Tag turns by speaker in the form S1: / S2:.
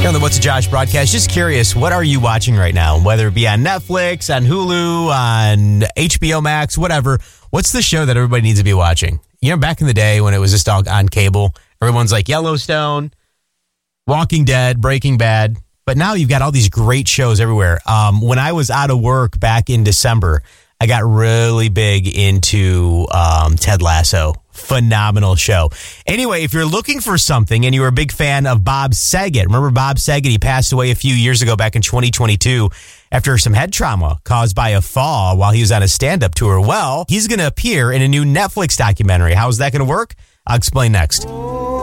S1: On the What's a Josh broadcast, just curious, what are you watching right now? Whether it be on Netflix, on Hulu, on HBO Max, whatever. What's the show that everybody needs to be watching? You know, back in the day when it was just all on cable, everyone's like Yellowstone, Walking Dead, Breaking Bad. But now you've got all these great shows everywhere. When I was out of work back in December, I got really big into Ted Lasso. Phenomenal show. Anyway, if you're looking for something and you're a big fan of Bob Saget, remember Bob Saget? He passed away a few years ago back in 2022 after some head trauma caused by a fall while he was on a stand-up tour. Well, he's going to appear in a new Netflix documentary. How is that going to work? I'll explain next.